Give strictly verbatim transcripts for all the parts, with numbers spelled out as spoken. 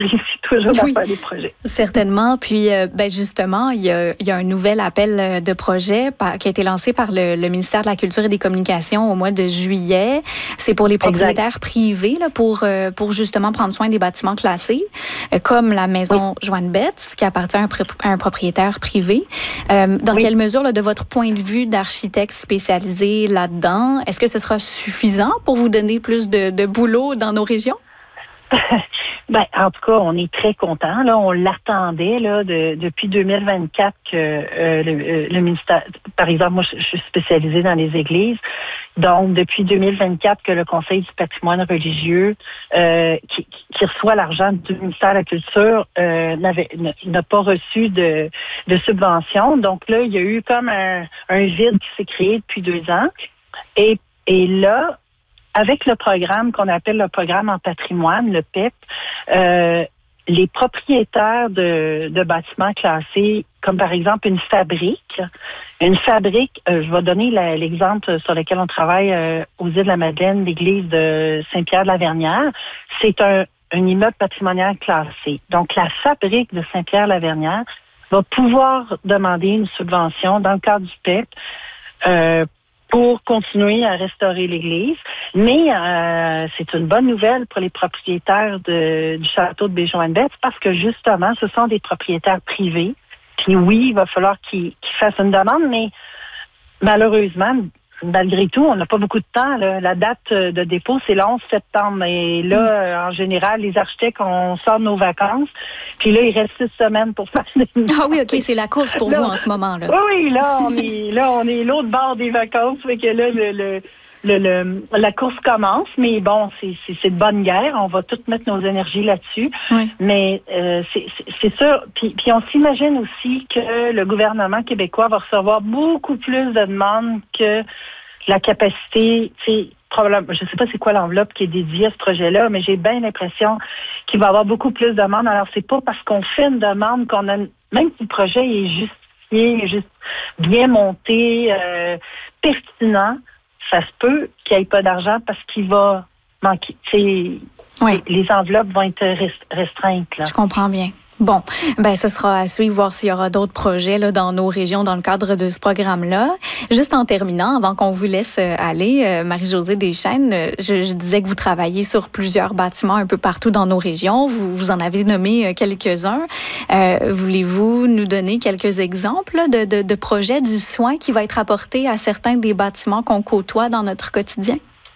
réussit toujours oui, à faire des projets. Certainement. Puis, euh, ben justement, il y, a, il y a un nouvel appel de projet par, qui a été lancé par le, le ministère de la Culture et des Communications au mois de juillet. C'est pour les propriétaires exact. privés, là, pour, euh, pour justement prendre soin des bâtiments classés, euh, comme la maison oui. Joanne Betts, qui appartient à un, à un propriétaire privé. Euh, dans oui. quelle mesure, là, de votre point de vue d'architecte spécialisé là-dedans, est-ce que ce sera suffisant pour vous donner plus de, de boulot dans nos régions? Ben, en tout cas, on est très contents. Là, on l'attendait là de, depuis deux mille vingt-quatre que euh, le, le ministère, par exemple, moi, je, je suis spécialisée dans les églises, donc depuis deux mille vingt-quatre que le Conseil du patrimoine religieux, euh, qui, qui reçoit l'argent du ministère de la Culture, euh, n'avait n'a pas reçu de, de subvention. Donc là, il y a eu comme un, un vide qui s'est créé depuis deux ans, et et là. Avec le programme qu'on appelle le programme en patrimoine, le P E P, euh, les propriétaires de, de bâtiments classés, comme par exemple une fabrique, une fabrique, euh, je vais donner la, l'exemple sur lequel on travaille euh, aux îles de la Madeleine, l'église de Saint-Pierre-de-la-Vernière, c'est un, un immeuble patrimonial classé. Donc la fabrique de Saint-Pierre-de-la-Vernière va pouvoir demander une subvention dans le cadre du P E P euh, pour continuer à restaurer l'église. Mais euh, c'est une bonne nouvelle pour les propriétaires de, du château de Baie-Joinbette parce que justement, ce sont des propriétaires privés. Puis oui, il va falloir qu'ils, qu'ils fassent une demande, mais malheureusement, malgré tout, on n'a pas beaucoup de temps. Là. La date de dépôt, c'est le onze septembre. Et là, en général, les architectes, on sort de nos vacances. Puis là, il reste six semaines pour faire des... Ah oui, OK, c'est la course pour là, vous en ce moment. Là. Oui, oui, là, on est là, on est l'autre bord des vacances. Fait que là, le, le, le, le, la course commence. Mais bon, c'est, c'est, c'est de bonne guerre. On va toutes mettre nos énergies là-dessus. Oui. Mais euh, c'est, c'est, c'est sûr. Puis, puis on s'imagine aussi que le gouvernement québécois va recevoir beaucoup plus de demandes que la capacité, tu sais, probablement, je ne sais pas c'est quoi l'enveloppe qui est dédiée à ce projet-là, mais j'ai bien l'impression qu'il va y avoir beaucoup plus de demandes. Alors, c'est pas parce qu'on fait une demande qu'on a, même si le projet est justifié, juste bien monté, euh, pertinent, ça se peut qu'il n'y ait pas d'argent parce qu'il va manquer. Tu sais, oui. les, les enveloppes vont être restreintes, là. Je comprends bien. Bon, ben ce sera à suivre, voir s'il y aura d'autres projets là, dans nos régions dans le cadre de ce programme-là. Juste en terminant, avant qu'on vous laisse aller, euh, Marie-Josée Deschênes, je, je disais que vous travaillez sur plusieurs bâtiments un peu partout dans nos régions. Vous, vous en avez nommé quelques-uns. Euh, voulez-vous nous donner quelques exemples là, de, de, de projets du soin qui va être apporté à certains des bâtiments qu'on côtoie dans notre quotidien?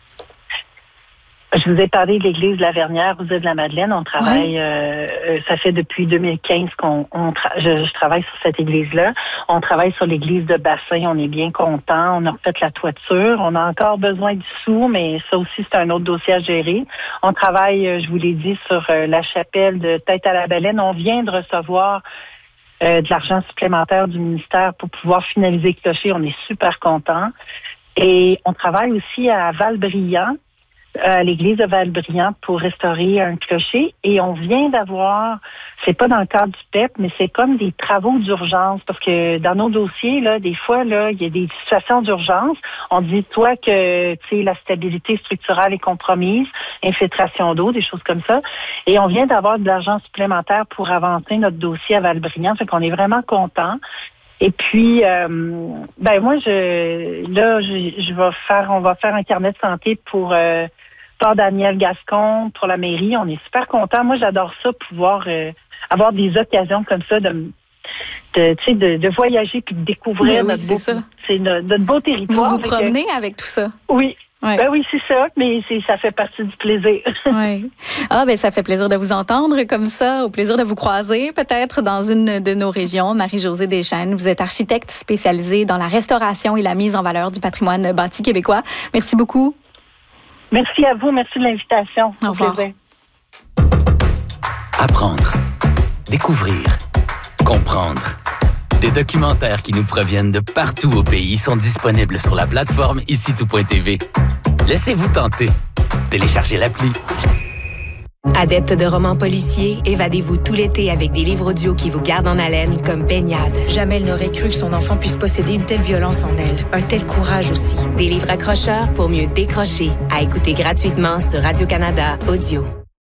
Je vous ai parlé de l'église de la Vernière, aux îles de la Madeleine. On travaille, oui. euh, ça fait depuis deux mille quinze qu'on on tra- je, je travaille sur cette église-là. On travaille sur l'église de Bassin. On est bien content. On a refait la toiture. On a encore besoin du sous, mais ça aussi, c'est un autre dossier à gérer. On travaille, je vous l'ai dit, sur euh, la chapelle de Tête-à-la-Baleine. On vient de recevoir euh, de l'argent supplémentaire du ministère pour pouvoir finaliser le clocher. On est super contents. Et on travaille aussi à Val-Brillant, à l'église de Val-Brillant pour restaurer un clocher et on vient d'avoir, c'est pas dans le cadre du P E P, mais c'est comme des travaux d'urgence parce que dans nos dossiers, là, des fois, là, il y a des situations d'urgence. On dit soit que, tu sais, la stabilité structurelle est compromise, infiltration d'eau, des choses comme ça. Et on vient d'avoir de l'argent supplémentaire pour avancer notre dossier à Val-Brillant. Fait qu'on est vraiment contents. Et puis, euh, ben moi, je là, je, je vais faire, on va faire un carnet de santé pour euh, Port Daniel Gascon, pour la mairie. On est super contents. Moi, j'adore ça, pouvoir euh, avoir des occasions comme ça de, de tu sais, de, de voyager puis de découvrir oui, notre, c'est beau, ça. C'est notre, notre beau territoire. Vous vous promenez avec, avec tout ça? Oui. Ouais. Ben oui, c'est ça, mais c'est, ça fait partie du plaisir. Oui. Ah, ben ça fait plaisir de vous entendre comme ça, au plaisir de vous croiser peut-être dans une de nos régions. Marie-Josée Deschênes, vous êtes architecte spécialisée dans la restauration et la mise en valeur du patrimoine bâti québécois. Merci beaucoup. Merci à vous, merci de l'invitation. Au revoir. Plaisir. Apprendre, découvrir, comprendre. Des documentaires qui nous proviennent de partout au pays sont disponibles sur la plateforme ici tout point t v. Laissez-vous tenter. Téléchargez l'appli. Adepte de romans policiers, évadez-vous tout l'été avec des livres audio qui vous gardent en haleine comme Baignade. Jamais elle n'aurait cru que son enfant puisse posséder une telle violence en elle. Un tel courage aussi. Des livres accrocheurs pour mieux décrocher. À écouter gratuitement sur Radio-Canada Audio.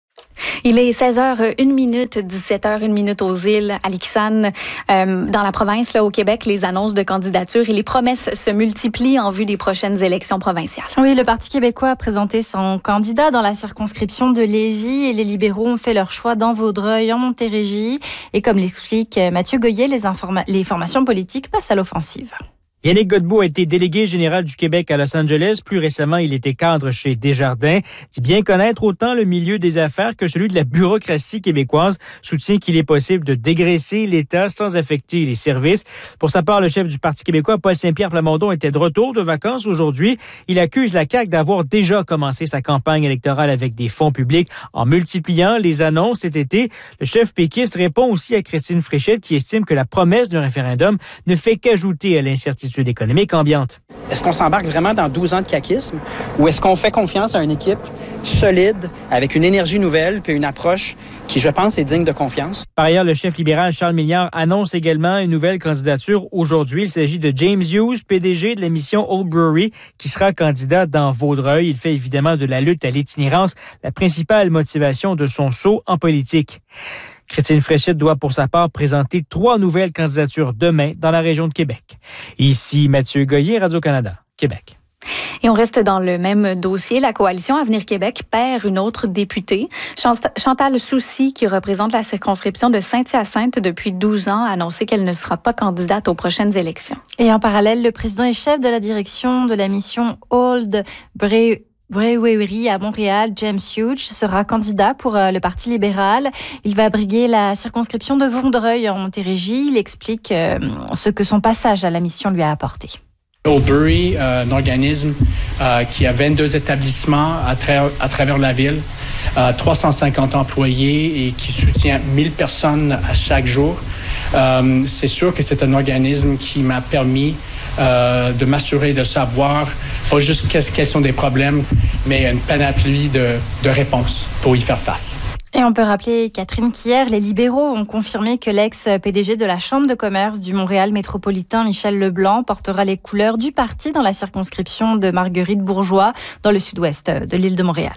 Il est seize heures une minute, dix-sept heures une minute aux îles, à l'Iksan. Euh, dans la province, là, au Québec, les annonces de candidature et les promesses se multiplient en vue des prochaines élections provinciales. Oui, le Parti québécois a présenté son candidat dans la circonscription de Lévis et les libéraux ont fait leur choix dans Vaudreuil, en Montérégie. Et comme l'explique Mathieu Goyer, les, informa- les formations politiques passent à l'offensive. Yannick Godbout a été délégué général du Québec à Los Angeles. Plus récemment, il était cadre chez Desjardins. Dit bien connaître autant le milieu des affaires que celui de la bureaucratie québécoise. Soutient qu'il est possible de dégraisser l'État sans affecter les services. Pour sa part, le chef du Parti québécois, Paul Saint-Pierre Plamondon, était de retour de vacances aujourd'hui. Il accuse la C A Q d'avoir déjà commencé sa campagne électorale avec des fonds publics en multipliant les annonces cet été. Le chef péquiste répond aussi à Christine Fréchette qui estime que la promesse d'un référendum ne fait qu'ajouter à l'incertitude économique ambiante. Est-ce qu'on s'embarque vraiment dans douze ans de caquisme ou est-ce qu'on fait confiance à une équipe solide, avec une énergie nouvelle puis une approche qui, je pense, est digne de confiance? Par ailleurs, le chef libéral Charles Milliard annonce également une nouvelle candidature aujourd'hui. Il s'agit de James Hughes, P D G de l'émission Old Brewery, qui sera candidat dans Vaudreuil. Il fait évidemment de la lutte à l'itinérance la principale motivation de son saut en politique. Christine Fréchette doit pour sa part présenter trois nouvelles candidatures demain dans la région de Québec. Ici Mathieu Goyer, Radio-Canada, Québec. Et on reste dans le même dossier. La coalition Avenir Québec perd une autre députée. Chantal Soucy, qui représente la circonscription de Saint-Hyacinthe depuis douze ans, a annoncé qu'elle ne sera pas candidate aux prochaines élections. Et en parallèle, le président et chef de la direction de la mission Old Brewery Brewery à Montréal, James Hughes, sera candidat pour le Parti libéral. Il va briguer la circonscription de Vaudreuil en Montérégie. Il explique euh, ce que son passage à la mission lui a apporté. Old Brewery, euh, un organisme euh, qui a vingt-deux établissements à, tra- à travers la ville, euh, trois cent cinquante employés et qui soutient mille personnes à chaque jour. Euh, c'est sûr que c'est un organisme qui m'a permis Euh, de m'assurer de savoir pas juste quels sont des problèmes, mais une panoplie de, de réponses pour y faire face. Et on peut rappeler, Catherine, qu'hier, les libéraux ont confirmé que l'ex-P D G de la Chambre de commerce du Montréal métropolitain, Michel Leblanc, portera les couleurs du parti dans la circonscription de Marguerite-Bourgeois, dans le sud-ouest de l'île de Montréal.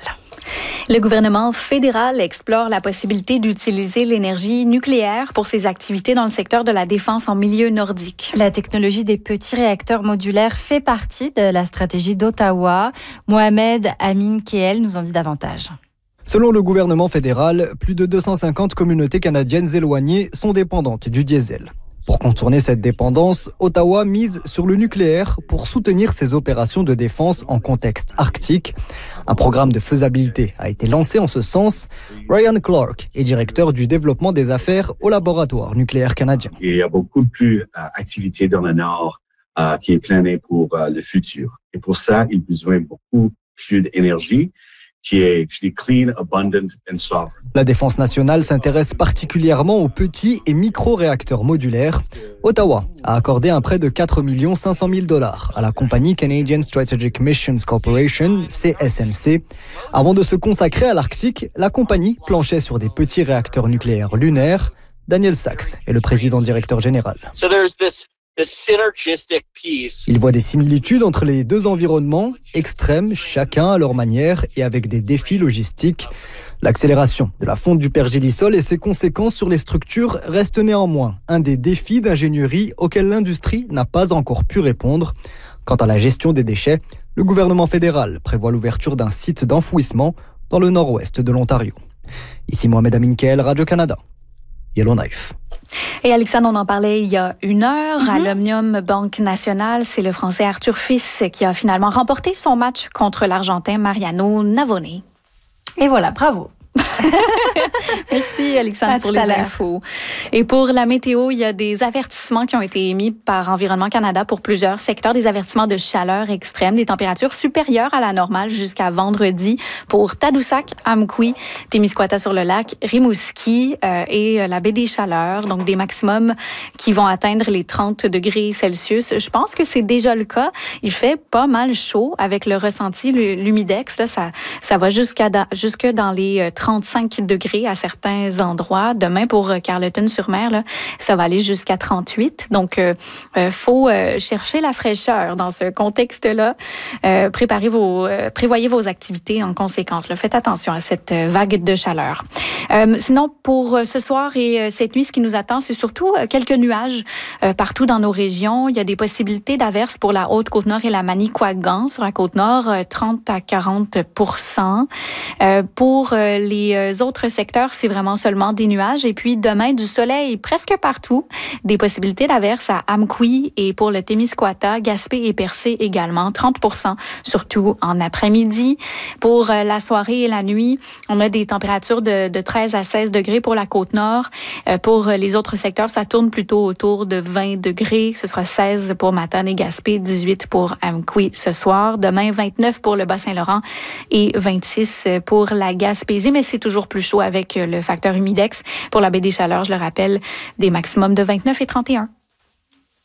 Le gouvernement fédéral explore la possibilité d'utiliser l'énergie nucléaire pour ses activités dans le secteur de la défense en milieu nordique. La technologie des petits réacteurs modulaires fait partie de la stratégie d'Ottawa. Mohamed Amin Keel nous en dit davantage. Selon le gouvernement fédéral, plus de deux cent cinquante communautés canadiennes éloignées sont dépendantes du diesel. Pour contourner cette dépendance, Ottawa mise sur le nucléaire pour soutenir ses opérations de défense en contexte arctique. Un programme de faisabilité a été lancé en ce sens. Ryan Clark est directeur du développement des affaires au laboratoire nucléaire canadien. Il y a beaucoup plus d'activités dans le Nord euh, qui est planée pour euh, le futur. Et pour ça, il a besoin de beaucoup plus d'énergie qui est, je dis, clean, abundant and sovereign. La Défense nationale s'intéresse particulièrement aux petits et micro-réacteurs modulaires. Ottawa a accordé un prêt de quatre millions cinq cent mille dollars à la compagnie Canadian Strategic Missions Corporation, C S M C. Avant de se consacrer à l'Arctique, la compagnie planchait sur des petits réacteurs nucléaires lunaires. Daniel Sachs est le président directeur général. So there's this Il voit des similitudes entre les deux environnements, extrêmes, chacun à leur manière et avec des défis logistiques. L'accélération de la fonte du pergélisol et ses conséquences sur les structures restent néanmoins un des défis d'ingénierie auxquels l'industrie n'a pas encore pu répondre. Quant à la gestion des déchets, le gouvernement fédéral prévoit l'ouverture d'un site d'enfouissement dans le nord-ouest de l'Ontario. Ici Mohamed Amin Keel, Radio-Canada, Yellowknife. Et Alexandre, on en parlait il y a une heure mm-hmm. à l'Omnium Banque Nationale. C'est le Français Arthur Fils qui a finalement remporté son match contre l'Argentin Mariano Navone. Et voilà, bravo. Merci Alexandre pour les infos. Et pour la météo, il y a des avertissements qui ont été émis par Environnement Canada pour plusieurs secteurs, des avertissements de chaleur extrême, des températures supérieures à la normale jusqu'à vendredi pour Tadoussac, Amqui, Témiscouata-sur-le-Lac, Rimouski euh, et la baie des Chaleurs, donc des maximums qui vont atteindre les trente degrés Celsius. Je pense que c'est déjà le cas. Il fait pas mal chaud avec le ressenti, l'humidex, là, ça, ça va jusqu'à jusque dans les trente trente-cinq degrés à certains endroits. Demain, pour Carleton-sur-Mer, là, ça va aller jusqu'à trente-huit. Donc, il euh, faut euh, chercher la fraîcheur dans ce contexte-là. Euh, préparez vos, euh, prévoyez vos activités en conséquence. Là. Faites attention à cette vague de chaleur. Euh, sinon, pour ce soir et cette nuit, ce qui nous attend, c'est surtout quelques nuages euh, partout dans nos régions. Il y a des possibilités d'averses pour la Haute-Côte-Nord et la Manicouagan. Sur la Côte-Nord, trente à quarante pour cent. Euh, pour euh, les autres secteurs, c'est vraiment seulement des nuages. Et puis, demain, du soleil presque partout. Des possibilités d'averses à Amqui et pour le Témiscouata, Gaspé et Percé également. trente pour cent, surtout en après-midi. Pour euh, la soirée et la nuit, on a des températures de, de treize à seize degrés pour la Côte-Nord. Euh, pour les autres secteurs, ça tourne plutôt autour de vingt degrés. Ce sera seize pour Matane et Gaspé, dix-huit pour Amqui ce soir. Demain, vingt-neuf pour le Bas-Saint-Laurent et vingt-six pour la Gaspésie. Mais c'est toujours plus chaud avec le facteur humidex. Pour la baie des Chaleurs, je le rappelle, des maximums de vingt-neuf et trente et un.